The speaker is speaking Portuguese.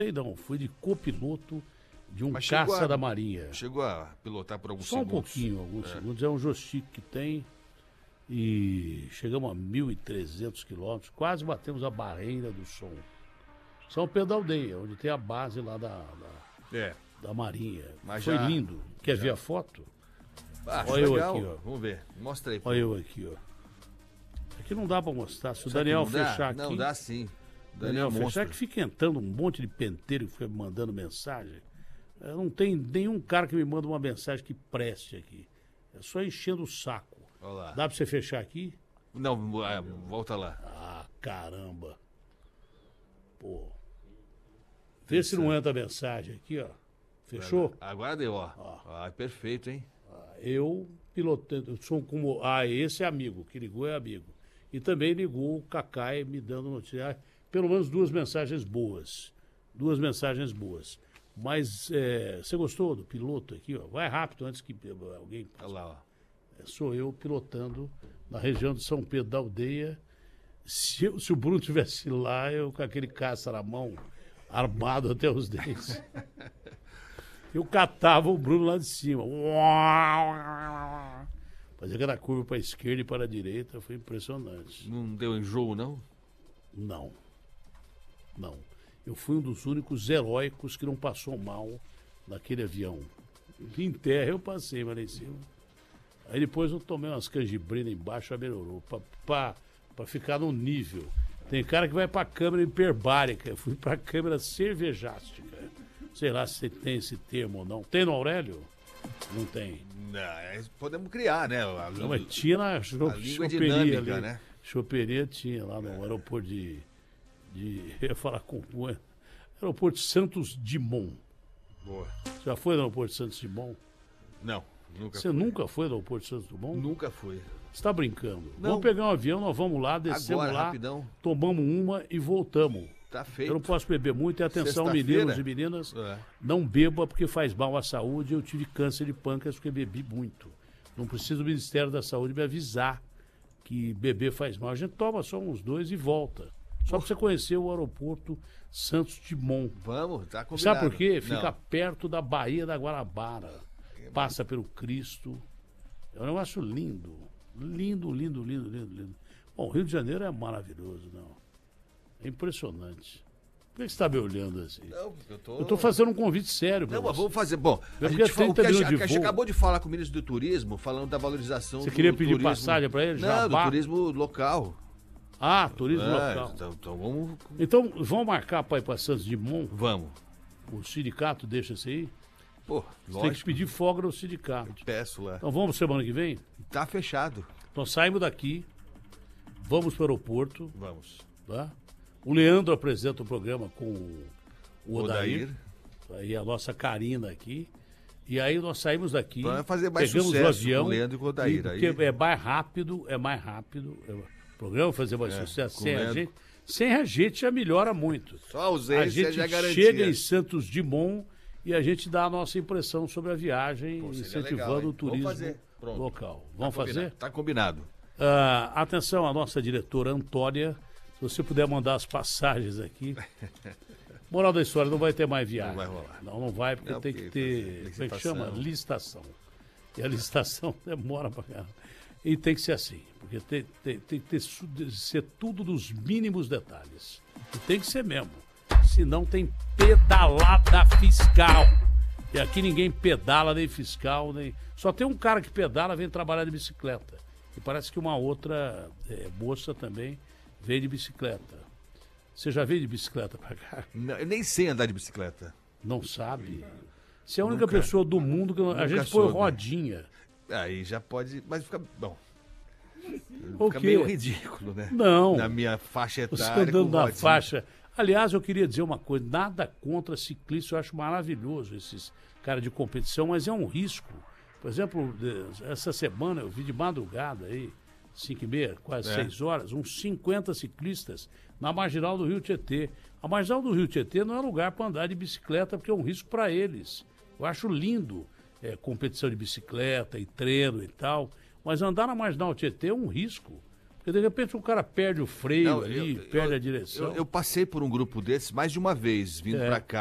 Não, fui de copiloto de um caça da Marinha. Chegou a pilotar por alguns Só segundos? Só um pouquinho, alguns segundos. É um joystick que tem e chegamos a 1.300 quilômetros, quase batemos a barreira do som. São Pedro da Aldeia, onde tem a base lá da Marinha. Mas foi lindo. Quer ver a foto? Olha legal. Eu aqui, ó. Vamos ver. Mostra aí. Olha eu aqui, ó. Aqui não dá pra mostrar. Se o Daniel fechar aqui... Não, dá sim. Daniel fechar que fica entrando um monte de penteiro que fica me mandando mensagem. Não tem nenhum cara que me manda uma mensagem que preste aqui. É só enchendo o saco. Olá. Dá pra você fechar aqui? Não, volta lá. Ah, caramba. Pô. Vê se não entra a mensagem aqui, ó. Fechou? Agora deu, ó. Perfeito, hein? Eu pilotei, eu sou como... esse é amigo, que ligou é amigo. E também ligou o Cacai me dando notícia. Pelo menos duas mensagens boas. Mas você gostou do piloto aqui, ó? Vai rápido antes que alguém... Olha lá, ó. Sou eu pilotando na região de São Pedro da Aldeia. Se o Bruno estivesse lá, eu com aquele caça na mão, armado até os dentes. Eu catava o Bruno lá de cima. Fazia aquela curva para a esquerda e para a direita, foi impressionante. Não deu enjoo, não? Não. Eu fui um dos únicos heróicos que não passou mal naquele avião. Em terra eu passei, mas lá em cima. Aí depois eu tomei umas canjibrinas embaixo, melhorou, para ficar no nível. Tem cara que vai para a câmera hiperbárica, eu fui para a câmera cervejástica. Sei lá se tem esse termo ou não. Tem no Aurélio? Não tem. Não, podemos criar, né? Não, mas tinha na choperia ali. Né? Choperia tinha lá no aeroporto de eu ia falar com o aeroporto de Santos Dumont. Boa. Já foi no aeroporto de Santos Dumont? Não, nunca Você nunca foi no aeroporto de Santos Dumont? Nunca fui. Você está brincando? Não. Vamos pegar um avião, nós vamos lá, descemos agora, lá, rapidão. tomamos uma e voltamos. Tá feito. Eu não posso beber muito e atenção, meninos e meninas, não beba porque faz mal à saúde. Eu tive câncer de pâncreas porque bebi muito. Não precisa do Ministério da Saúde me avisar que beber faz mal. A gente toma só uns 2 e volta. Só para você conhecer o aeroporto Santos Dumont. Vamos, tá combinado. Sabe por quê? Fica perto da Baía da Guanabara. Passa pelo Cristo. É um negócio lindo. Lindo. Bom, o Rio de Janeiro é maravilhoso, não. É impressionante. Por que você está me olhando assim? Não, eu tô fazendo um convite sério para você. Não, mas vamos fazer. Bom, a gente acabou de falar com o ministro do Turismo, falando da valorização do turismo. Você queria pedir passagem para ele? Não, do turismo local. Turismo local. Então vamos marcar para ir para Santos Dumont? Vamos. O sindicato deixa você ir? Pô, você tem que pedir folga no sindicato. Eu peço lá. Então vamos semana que vem? Tá fechado. Então saímos daqui, vamos para o aeroporto. Vamos. Tá? O Leandro apresenta o programa com o Odair. Aí a nossa Karina aqui. E aí nós saímos daqui, fazer mais pegamos o avião. Com o Leandro e com o Odair. Porque é mais rápido. O programa fazer mais sucesso. Sem a gente já melhora muito. Só a ausência já garantia. Chega em Santos Dumont e a gente dá a nossa impressão sobre a viagem, incentivando o turismo local. Vamos fazer? Tá combinado. Atenção, a nossa diretora Antônia, se você puder mandar as passagens aqui. Moral da história, não vai ter mais viagem. Não vai rolar. Não vai, porque tem que ter, como é que chama? Licitação. E a licitação demora pra caramba. E tem que ser assim, porque tem que ser tudo nos mínimos detalhes. E tem que ser mesmo. Senão tem pedalada fiscal. E aqui ninguém pedala, nem fiscal, nem... Só tem um cara que pedala, vem trabalhar de bicicleta. E parece que uma outra moça também veio de bicicleta. Você já veio de bicicleta pra cá? Não, eu nem sei andar de bicicleta. Não sabe? Você é a única pessoa do mundo que... A gente põe rodinha. Aí já pode... Mas fica... Bom... Fica meio ridículo, né? Não. Na minha faixa etária. Você andando na faixa... Aliás, eu queria dizer uma coisa. Nada contra ciclistas. Eu acho maravilhoso esses caras de competição, mas é um risco. Por exemplo, essa semana eu vi de madrugada aí, 5h30, quase 6 horas, uns 50 ciclistas na marginal do Rio Tietê. A marginal do Rio Tietê não é lugar para andar de bicicleta, porque é um risco para eles. Eu acho lindo competição de bicicleta e treino e tal, mas andar na marginal Tietê é um risco. Quer Porque de repente o cara perde o freio perde a direção. Eu passei por um grupo desses mais de uma vez, vindo pra cá.